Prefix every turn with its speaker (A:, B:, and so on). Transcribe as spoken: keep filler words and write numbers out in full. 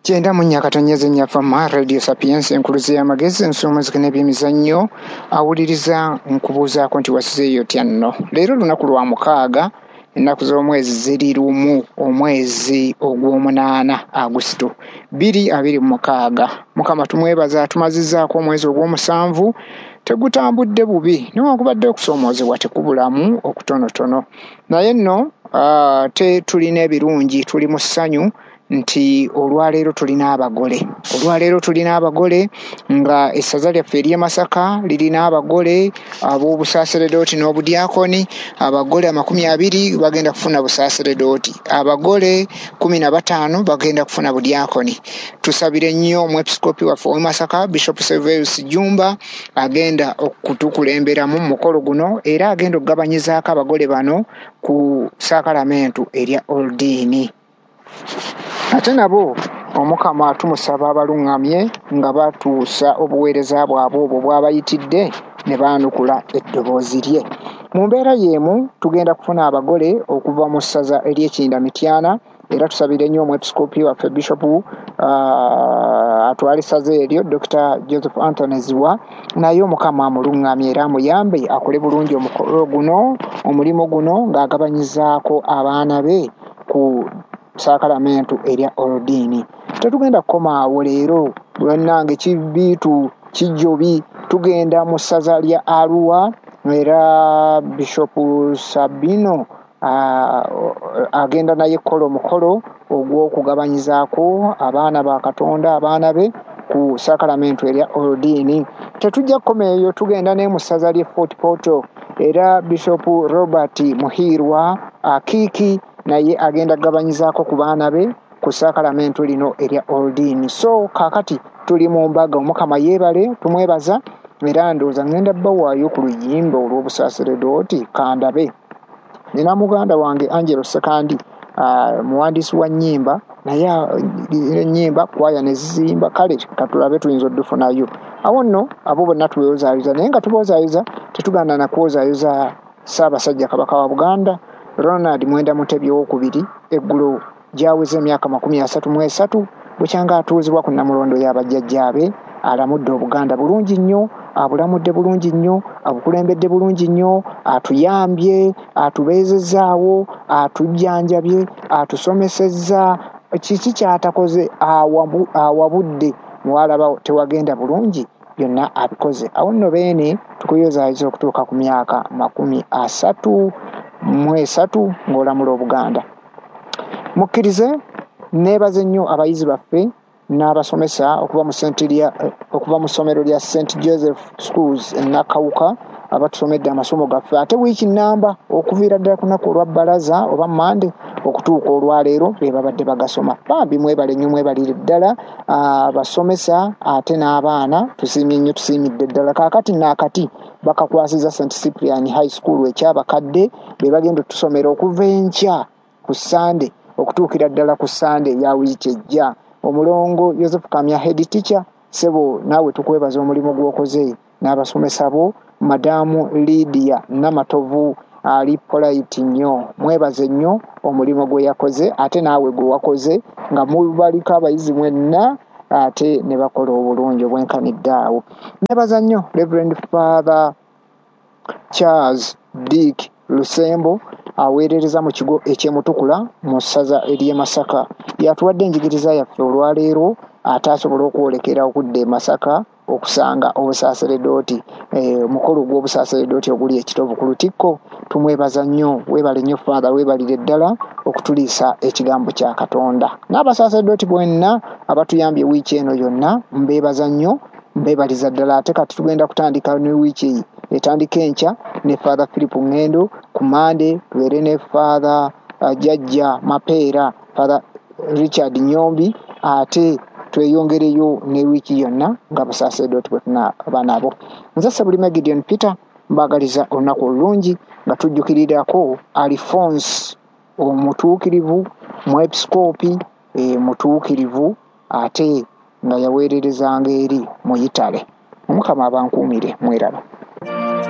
A: Kyenda mu nnyakatonyeze nnyafama Radio Sapiens enkuluze y'amagezi ensoomozi n'ebyemizannyo awuliriza nkubuuzaako nti wasizeeyo otya nno. Leero lunaku lwa mukaaga ennaku z'omwezi ziri lumu omwezi ogw'omunaana Agusito bbiri abiri mu mukaaga. Mukama tumwebaza tumazizzaako omwezi ogw'omusanvu tegutambudde bubi newankubadde okusoomoozebwa tekubulamu okutonotono naye nno uh, te tulina ebirungi tuli mu ssanyu nti olwaleero tulina abagole olwaleero tulina abagole nga essaza lyaffe ery'e Masaka lirina abagole ab'obusaaseredooti n'obudyakoni abagole amakumi abiri bagenda kufuna busaaseredooti abagole kumi na bataano bagenda kufuna budyakoni. Tusabire nnyo omwepisikoopi waffe ow'e Masaka Bishop Severus Jumba agenda okutukulemberamu mu mukolo guno era agenda okugabanyizaako abagole bano ku saakalamentu erya Oldiini. Ate nabo Omukama tumusaba abalungamye nga batuusa obuweereza bwabwe obwo bw'abayitidde ne baanukula eddoboozi lye. Mu mbeera y'emu tugenda kufuna abagole okuva mu ssaza ery'Ekinda Mityana era tusabire nnyo omwepisikoopi waffe Bishop uh, atwala essaza eryo Doctor Joseph Anthony Ziwa naye Omukama amulungamye era amuyambe akole bulungi omukolo guno omulimu guno ng'agabanyizaako abaana be ku saakalamentu erya Oldiini. Tetugenda kukoma awo leero bwannange kibiitu kijjobi tugenda mu ssaza lya Arua era Bishop Sabino uh, agenda naye kukola omukolo ogw'okugabanyizaako abaana ba Katonda abaana be ku saakalamentu erya Oldiini. Tetujja kukoma eyo tugenda ne mu ssaza lye Fort Portal era Bishop Robert Muhirwa Akiki naye agenda kugabanyizaako ku baana be ku saakalamentu lino erya Oldiini. So kaakati tuli mu mbaga Omukama yeebale tumwebaza era ndowooza ngenda bbawaayo ku luyimba olw'obusaaseredooti kandabe. Nina muganda wange Angelo Sekandi uh, muwandiisi wa nnyimba naye ennyimba kwaya ne zizimba kale katulabe tuyinza oddufunayo awo nno abo bonna tubeozaayoza naye nga tubeozaayoza tetuganda na kuozaayoza Ssaabasajja Kabaka wa Buganda Ronald Mwenda Mutebi owokubiri eggulo gyaweza emyaka makumi asatu mu esatu bukyanga atuuzibwa ku Namulondo y'abajjajjaabe alamudde Obuganda bulungi nnyo abulamudde bulungi nnyo abukulembedde bulungi nnyo atuyambye atubeezezaawo atujjanjabye atusomesezza kiki kyatakoze awabu, awabudde muwalaba tewagenda bulungi byonna abikoze. Awo nno beene tukuyozaayoza okutuuka ku myaka makumi asatu mu esatu ng'olamula Obuganda. Mukkirize neebaze nnyo abayizi baffe n'abasomesa okuva mu senteria okuva mu ssomero lya Saint Joseph Schools e Nakawuka abatusomedde amasomo gaffe ate wiiki nnamba okuviira ddala ku lunaku olwa bbalaza oba Mande okutuuka olwaleero be babadde bagasoma. Bambi mwebale nnyo mwebalire ddala abasomesa ate n'abaana tusiimye nnyo tusiimidde ddala. Kaakati naakati bakakwasiza Saint Cyprian High School ekyabakadde be bagenda otusomera okuva enkya ku Sande okutuukira ddala ku Sande ya wiiki ejja. Omulongo Joseph Kamya head teacher sebo naawe tukwebaza omulimu gw'okoze n'abasomesa bo Madamu Lydia Namatovu ali polite nnyo mwebaze nnyo omulimu gwe yakoze ate naawe gwe wakoze nga mubaliko abayizi mwenna ate ne bakola obulungi obwenkanidde awo. Nebaza nnyo Reverend Father Charles Dick Lusembo aweerereza mu kigo eky'Emutukula mu ssaza ery'e Masaka yatuwadde enjigiriza yaffe olwaleero ate asobola okwolekera okudda e Masaka okusanga obusaaseredooti omukolo e, gw'obusaaseredooti oguli ekitovu ku Lutikko. Tumwebaza nnyo weebale nnyo Father weebalire ddala okutuliisa ekigambo kya Katonda n'abasaaseredooti bwenna abatuyambye wiiki eno yonna mbeebaza nnyo mbeebaliza ddala. Ate kati tugenda kutandika ne wiiki etandika enkya ne Father Philip Ngendo ku Mande tubeere ne Father uh, Jajja Mapeera Father Richard Nyombi ate tweyongereyo ne wiiki yonna nga basaaseredooti bwe tunaba nabo. Nze Ssebulime Gideon Peter mbagaliza olunaku olulungi nga tujjukirirako Alphonse omutuukirivu mwepisikoopi e, mutuukirivu ate nga yaweererezanga eri Muyitale. Omukama abankuumire mweraba.